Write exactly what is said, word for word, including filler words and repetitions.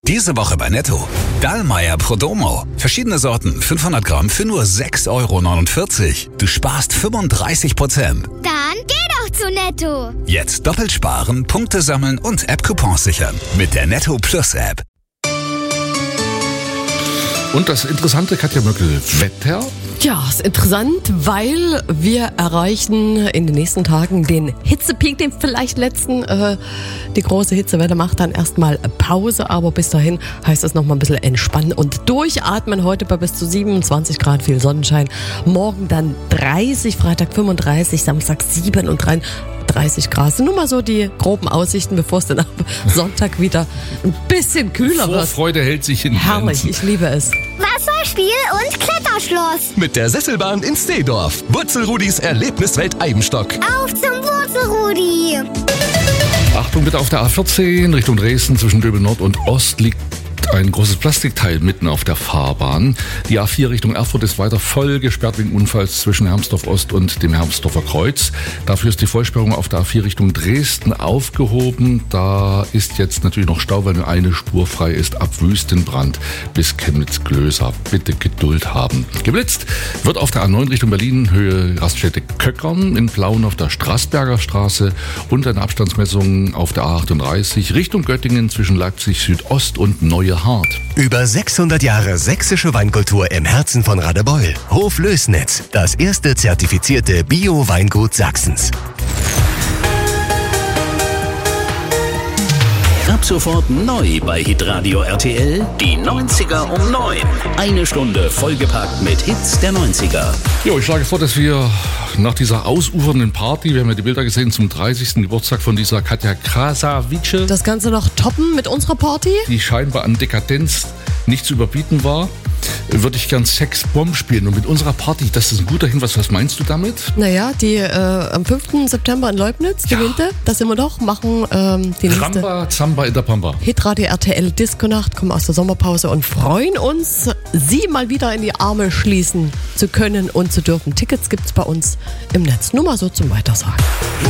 Diese Woche bei Netto. Dallmayr Prodomo. Verschiedene Sorten, fünfhundert Gramm für nur sechs Euro neunundvierzig. Du sparst fünfunddreißig Prozent. Dann geh doch zu Netto. Jetzt doppelt sparen, Punkte sammeln und App-Coupons sichern. Mit der Netto Plus App. Und das interessante, Katja Möckel, Wetter? Ja, ist interessant, weil wir erreichen in den nächsten Tagen den Hitzepeak, den vielleicht letzten. Äh, die große Hitzewelle macht dann erstmal Pause, aber bis dahin heißt es noch mal ein bisschen entspannen und durchatmen. Heute bei bis zu siebenundzwanzig Grad, viel Sonnenschein. Morgen dann dreißig, Freitag fünfunddreißig, Samstag siebenunddreißig Grad. Nur mal so die groben Aussichten, bevor es dann ab Sonntag wieder ein bisschen kühler wird. Vorfreude hält sich in Herrlich, Grenzen. ich liebe es. Wasserspiel und Kletterschloss. Mit der Sesselbahn in Steedorf. Wurzelrudis Erlebniswelt Eibenstock. Auf zum Wurzelrudi. Achtung bitte, auf der A vierzehn Richtung Dresden zwischen Döbel Nord und Ost liegt ein großes Plastikteil mitten auf der Fahrbahn. Die A vier Richtung Erfurt ist weiter voll gesperrt wegen Unfalls zwischen Hermsdorf Ost und dem Hermsdorfer Kreuz. Dafür ist die Vollsperrung auf der A vier Richtung Dresden aufgehoben. Da ist jetzt natürlich noch Stau, weil nur eine Spur frei ist ab Wüstenbrand bis Chemnitz-Glöser. Bitte Geduld haben. Geblitzt wird auf der A neun Richtung Berlin, Höhe Raststätte Köckern, in Plauen auf der Straßberger Straße und eine Abstandsmessung auf der A achtunddreißig Richtung Göttingen zwischen Leipzig Südost und Neue Hart. Über sechshundert Jahre sächsische Weinkultur im Herzen von Radebeul. Hof Lößnitz, das erste zertifizierte Bio-Weingut Sachsens. Ab sofort neu bei Hitradio R T L, die neunziger um neun. Eine Stunde vollgepackt mit Hits der neunziger. Jo, ich schlage vor, dass wir nach dieser ausufernden Party, wir haben ja die Bilder gesehen zum dreißigsten Geburtstag von dieser Katja Krasavice, Das Ganze noch toppen mit unserer Party? die scheinbar an Dekadenz nicht zu überbieten war, würde ich gern Sexbomb spielen. Und mit unserer Party, das ist ein guter Hinweis. Was meinst du damit? Naja, die äh, am fünften September in Leubnitz, die Ja. Winter, da sind wir doch, machen ähm, die nächste Ramba, Zamba in der Pampa. Hitradio R T L Disco-Nacht, kommen aus der Sommerpause und freuen uns, Sie mal wieder in die Arme schließen zu können und zu dürfen. Tickets gibt's bei uns im Netz. Nur mal so zum Weitersagen.